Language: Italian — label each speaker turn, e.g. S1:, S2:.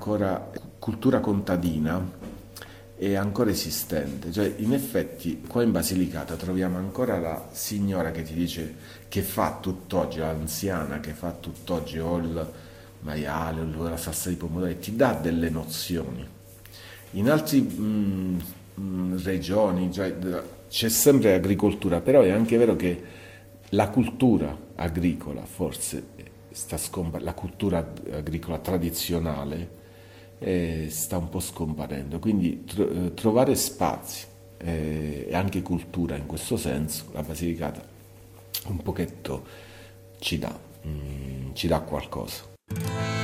S1: ancora cultura contadina è ancora esistente, cioè in effetti qua in Basilicata troviamo ancora la signora che ti dice che fa tutt'oggi, l'anziana che fa tutt'oggi o il maiale o la salsa di pomodori, ti dà delle nozioni. In altre regioni cioè, c'è sempre agricoltura, però è anche vero che la cultura agricola forse la cultura agricola tradizionale sta un po' scomparendo, quindi trovare spazi e anche cultura in questo senso, la Basilicata un pochetto ci dà qualcosa.